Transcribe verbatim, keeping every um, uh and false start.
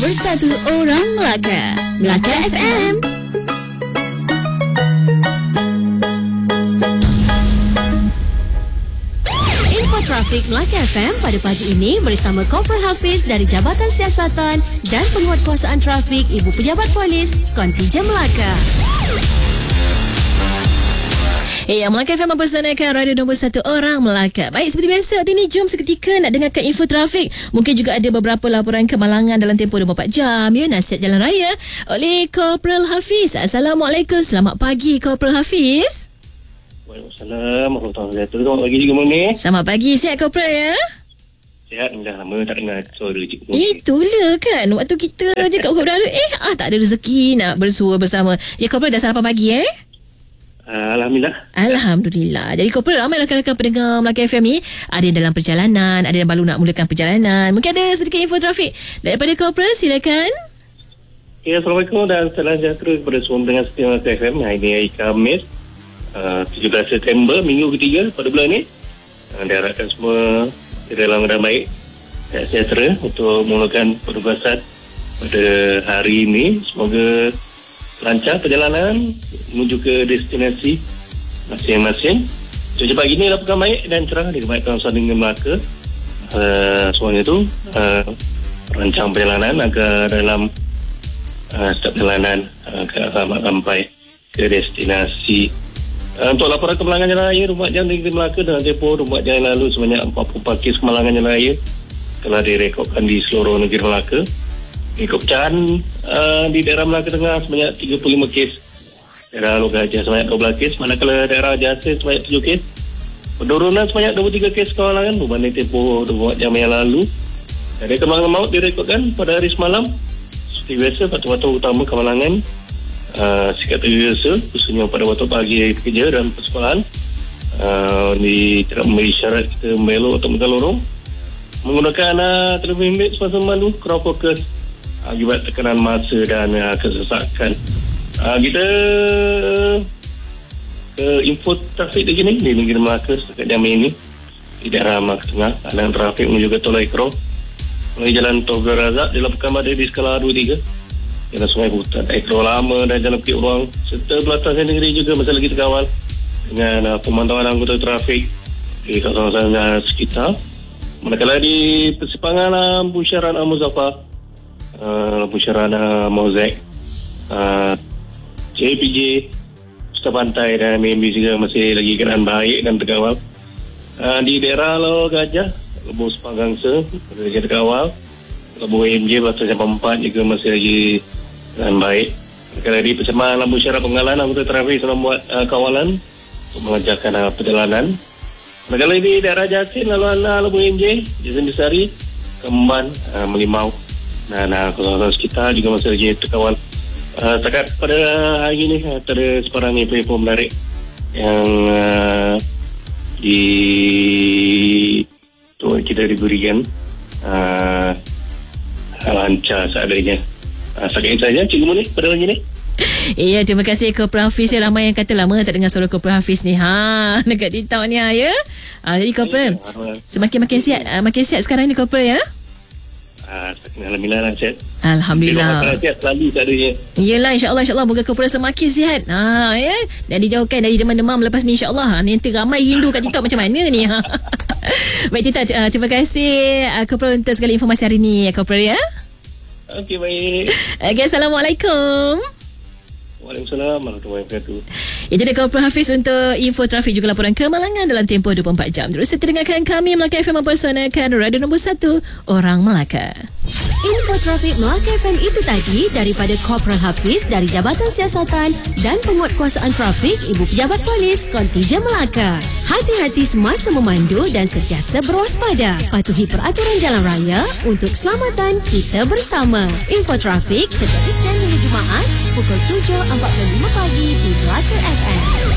Nombor satu orang Melaka, Melaka F M. Info Trafik Melaka F M pada pagi ini bersama Corporal Hafiz dari Jabatan Siasatan dan Penguatkuasaan Trafik Ibu Pejabat Polis Kontijen Melaka. Eh, yang Melaka F M mempersanakan radio nombor satu orang Melaka. Baik, seperti biasa, hari ini jom seketika nak dengarkan info trafik. Mungkin juga ada beberapa laporan kemalangan dalam tempoh dua puluh empat jam, ya, nasihat jalan raya oleh Corporal Hafiz. Assalamualaikum, selamat pagi Corporal Hafiz. Waalaikumsalam warahmatullahi wabarakatuh. Selamat pagi juga ni. Selamat pagi, sihat Corporal ya? Sihat, dah lama tak dengar suara cikgu. Itulah kan, waktu kita je kat udara, eh ah tak ada rezeki nak bersua bersama. Ya Corporal, dah sarapan pagi eh? Uh, Alhamdulillah. Alhamdulillah. Jadi Corporal, ramai rakan-rakan pendengar Melaka F M ni ada yang dalam perjalanan, ada yang baru nak mulakan perjalanan. Mungkin ada sedikit info trafik daripada Corporal, silakan. Ya, Assalamualaikum dan salam sejahtera kepada semua pendengar setia Melaka F M. Hari ini hari Khamis, uh, tujuh belas September, minggu ketiga pada bulan ni. Uh, diharapkan semua di dalam keadaan baik dan sejahtera untuk memulakan penugasan pada hari ini. Semoga lancar perjalanan menuju ke destinasi masing-masing. Cuaca pagi ni laporkan baik dan cerah di kebaikan kawasan dengan Melaka. Uh, semuanya tu uh, rancang perjalanan agar dalam uh, setiap perjalanan uh, selamat sampai ke destinasi. Uh, untuk laporan kemalangan jalan raya dua puluh empat jam di Melaka dengan tempoh dua puluh empat jam lalu sebanyak empat puluh empat kes kemalangan jalan raya telah direkodkan di seluruh negeri Melaka. Ikut pecahan uh, di daerah Melaka Tengah sebanyak tiga puluh lima kes, daerah Lok Gajah sebanyak dua belas kes, manakala daerah Jasir sebanyak tujuh kes. Penurunan sebanyak dua puluh tiga kes kemalangan berbanding tempoh dua puluh empat jam yang lalu. Ada kemalangan maut direkodkan pada hari semalam. Seperti biasa, faktor-faktor utama kemalangan uh, sikap terbiasa, khususnya pada waktu pagi hari bekerja dan persekolahan. Uh, di tidak memberi syarat kita membelok atau mental lorong, menggunakan uh, telefon bimbit semasa memandu, kurang fokus akibat tekanan masa dan uh, kesesakan. Uh, kita ke uh, info trafik lagi ni di negeri Melaka setakat jam ini di daerah Melaka Tengah. Aliran trafik menuju ke Tol Ekro melalui jalan Togar Razak dilaporkan berada di skala dua tiga. Jalan Sungai Hutan, Ekro Lama dan Jalan Bukit Ruang serta belatasan negeri juga masih lagi terkawal dengan uh, pemantauan anggota trafik di kawasan uh, sekitar. Manakala di persimpangan uh, Busyaran Al-Muzaffar, Uh, Busyaran Mozek, uh, J P J, Pusat Pantai dan M M B juga masih lagi keadaan baik dan terkawal. Uh, di daerah Lok Gajah, Lebuh Sepangangsa masih lagi terkawal. Lebuh M J Batas Jam empat juga masih lagi keadaan baik. Kalau di persimpangan Lampu Syarat Penggalan, anggota trafik sedang buat uh, kawalan untuk mengajarkan uh, perjalanan. Manakala di daerah Jasin, laluan uh, Lebuh M J, Jasin Besari, Kemban, uh, Melimau dan uh, kawasan sekitar juga masih lagi terkawal. Uh, setakat pada hari ini uh, ada sebarang info-info menarik yang uh, di tu kita diberikan uh, lancar seadanya. Uh, setakat itu saja Cikgu Munir pada hari ini. Ya, terima kasih Corporal Hafiz. Ya, ramai yang kata lama tak dengar suara Corporal Hafiz ni. Ha, dekat TikTok ni ya. Uh, jadi Corporal, semakin makin sihat, uh, makin sihat sekarang ni Corporal ya. Alhamdulillah lah sihat. Alhamdulillah. Sihat selalu seadanya. Yelah, insyaAllah, insyaAllah moga Corporal semakin sihat. Ha, ya. Dan dijauhkan dari demam-demam lepas ni insyaAllah. Ha, nanti ramai rindu kat TikTok macam mana ni. Ha. Baik Tita, uh, terima kasih uh, Corporal untuk segala informasi hari ni Corporal ya. Okey, baik. Okay, Assalamualaikum. Waalaikumsalam warahmatullahi wabarakatuh. Ya, jadi Corporal Hafiz untuk info trafik juga laporan kemalangan dalam tempoh dua puluh empat jam. Terus kita dengarkan kami Melaka F M mempersanakan radio nombor satu orang Melaka. Info trafik Melaka F M itu tadi daripada Corporal Hafiz dari Jabatan Siasatan dan Penguatkuasaan Trafik Ibu Pejabat Polis Kontijen Melaka. Hati-hati semasa memandu dan sentiasa berwaspada. Patuhi peraturan jalan raya untuk keselamatan kita bersama. Info trafik setiap Isnin hingga Jumaat pukul tujuh empat puluh lima pagi di Melaka F M.